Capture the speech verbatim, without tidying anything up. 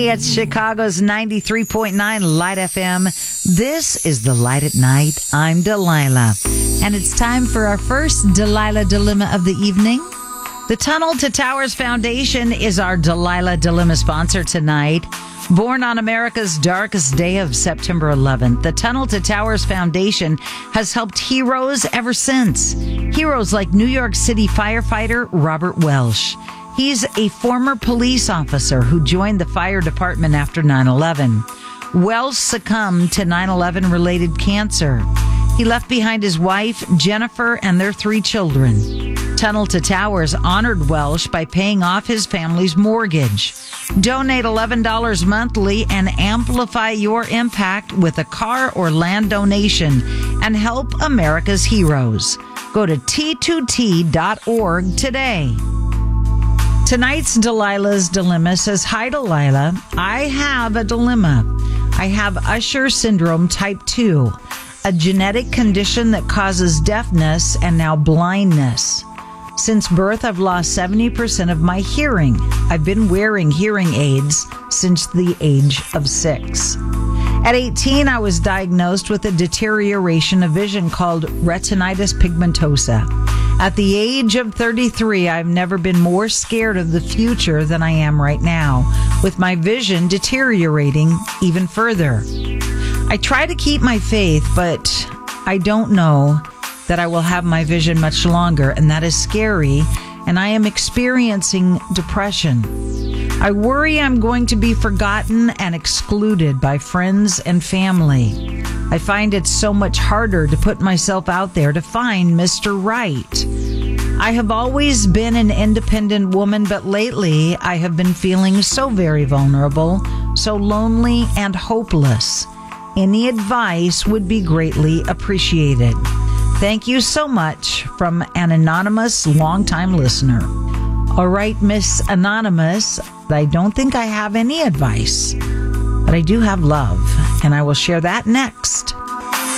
Hey, it's Chicago's ninety-three point nine Light F M. This is The Light at Night. I'm Delilah. And it's time for our first Delilah Dilemma of the evening. The Tunnel to Towers Foundation is our Delilah Dilemma sponsor tonight. Born on America's darkest day of September eleventh, the Tunnel to Towers Foundation has helped heroes ever since. Heroes like New York City firefighter Robert Welsh. He's a former police officer who joined the fire department after nine eleven. Welsh succumbed to nine eleven related cancer. He left behind his wife, Jennifer, and their three children. Tunnel to Towers honored Welsh by paying off his family's mortgage. Donate eleven dollars monthly and amplify your impact with a car or land donation and help America's heroes. Go to T two T dot org today. Tonight's Delilah's Dilemma says, Hi, Delilah. I have a dilemma. I have Usher syndrome type two, a genetic condition that causes deafness and now blindness. Since birth, I've lost seventy percent of my hearing. I've been wearing hearing aids since the age of six. At eighteen, I was diagnosed with a deterioration of vision called retinitis pigmentosa. At the age of thirty-three, I've never been more scared of the future than I am right now, with my vision deteriorating even further. I try to keep my faith, but I don't know that I will have my vision much longer, and that is scary, and I am experiencing depression. I worry I'm going to be forgotten and excluded by friends and family. I find it so much harder to put myself out there to find Mister Right. I have always been an independent woman, but lately I have been feeling so very vulnerable, so lonely and hopeless. Any advice would be greatly appreciated. Thank you so much, from an anonymous longtime listener. All right, Miss Anonymous, I don't think I have any advice, but I do have love, and I will share that next